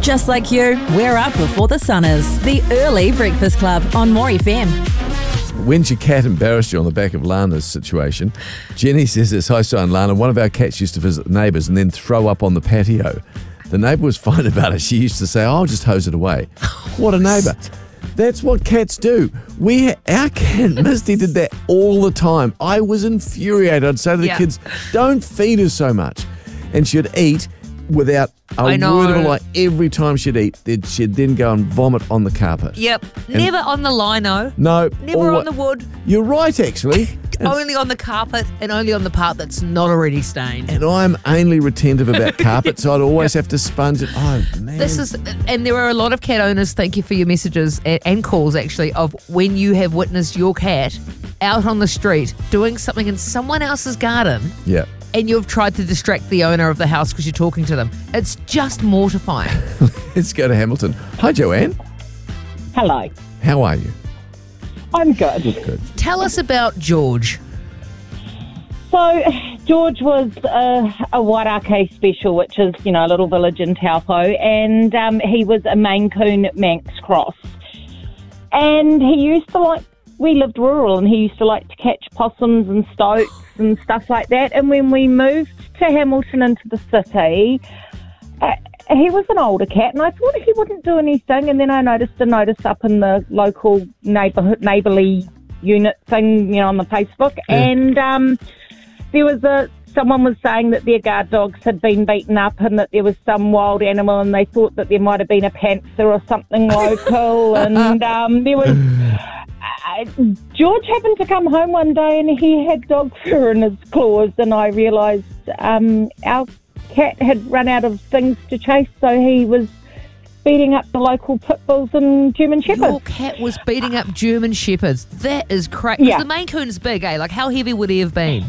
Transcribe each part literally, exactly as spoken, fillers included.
Just like you, we're up before the sun is. The Early Breakfast Club on More F M. When's your cat embarrassed you on the back of Lana's situation? Jenny says this, hi, Si and Lana. One of our cats used to visit neighbours and then throw up on the patio. The neighbour was fine about it. She used to say, oh, I'll just hose it away. What a neighbour. That's what cats do. We, our cat, Misty, did that all the time. I was infuriated. I'd say to the Yeah. kids, don't feed her so much. And she'd eat without a I know. word of a lie. Every time she'd eat, then she'd then go and vomit on the carpet. Yep. Never on the lino. No. Never all- on the wood. You're right, actually. And- Only on the carpet and only on the part that's not already stained. And I'm anally retentive about carpet, so I'd always have to sponge it. Oh, man. This is, and there are a lot of cat owners, thank you for your messages and, and calls actually, of when you have witnessed your cat out on the street doing something in someone else's garden Yeah. and you've tried to distract the owner of the house because you're talking to them. It's just mortifying. Let's go to Hamilton. Hi, Joanne. Hello. How are you? I'm good. Good. Tell us about George. So, George was a, a Wairake special, which is, you know, a little village in Taupo, and um, he was a Maine Coon Manx cross. And he used to like, we lived rural, and he used to like to catch possums and stoats and stuff like that. And when we moved to Hamilton into the city, uh, he was an older cat, and I thought he wouldn't do anything. And then I noticed a notice up in the local neighbourhood, neighbourly unit thing, you know, on the Facebook, Yeah. and um, there was a someone was saying that their guard dogs had been beaten up, and that there was some wild animal, and they thought that there might have been a panther or something local, and um, there was. Uh, George happened to come home one day, and he had dog fur in his claws, and I realised um, our cat had run out of things to chase, so he was beating up the local pit bulls and German Your shepherds. cat was beating up German shepherds. That is crazy. Yeah. The Maine Coon's big, eh? Like, how heavy would he have been?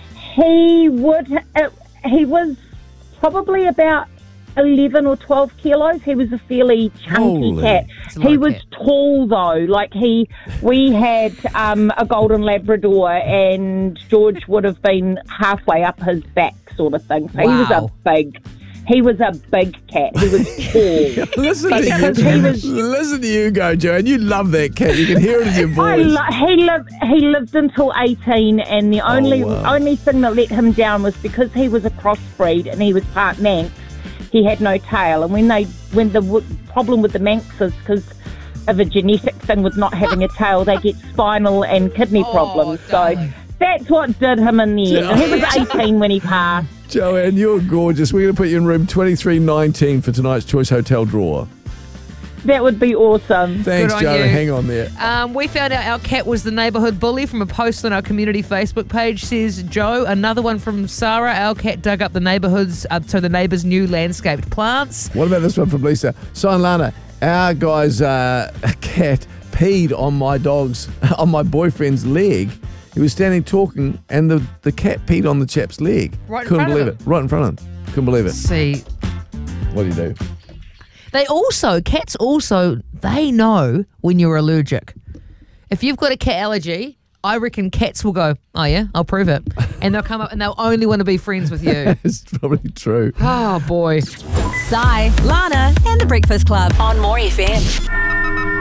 He would. Uh, he was probably about eleven or twelve kilos. He was a fairly chunky Holy. cat. It's a lot He of was cat. tall though. Like he, we had um, a golden Labrador, and George would have been halfway up his back, sort of thing. So he was Wow. a big. He was a big cat. He was tall. Listen But to you. because he was- Listen to you go, Joanne. You love that cat. You can hear it in your I voice. lo- he lived. He lived until eighteen, and the only wow. only thing that let him down was because he was a crossbreed and he was part Manx. He had no tail, and when they when the w- problem with the Manx is because of a genetic thing with not having a tail, they get spinal and kidney Oh, problems. darling. So that's what did him in the end. And he was eighteen when he passed. Joanne, you're gorgeous. We're going to put you in room twenty-three nineteen for tonight's Choice Hotel draw. That would be awesome. Thanks, on Joe. you. Hang on there. Um, we found out our cat was the neighbourhood bully from a post on our community Facebook page, says Joe. Another one from Sarah. Our cat dug up the neighbourhood's, uh, so the neighbours' new landscaped plants. What about this one from Lisa? Si and Lana, our guy's uh, cat peed on my dog's, on my boyfriend's leg. He was standing talking, and the, the cat peed on the chap's leg. Right in Couldn't front of believe it. Right in front of him. Couldn't believe it. See, What do you do? they also, cats also, they know when you're allergic. If you've got a cat allergy, I reckon cats will go, oh yeah, I'll prove it. And they'll come up and they'll only want to be friends with you. It's probably true. Oh boy. Si, Lana, and the Breakfast Club on More F M.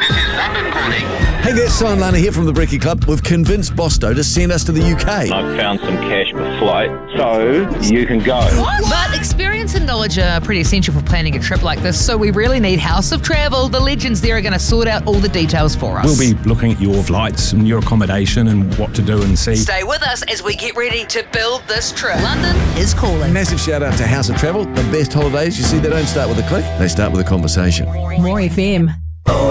Hey there, Si and Lana here from the Bricky Club. We've convinced Bosto to send us to the U K. I've found some cash per flight, so you can go. But experience and knowledge are pretty essential for planning a trip like this, so we really need House of Travel. The legends there are going to sort out all the details for us. We'll be looking at your flights and your accommodation and what to do and see. Stay with us as we get ready to build this trip. London is calling. Massive shout out to House of Travel. The best holidays, you see, they don't start with a click, they start with a conversation. More F M.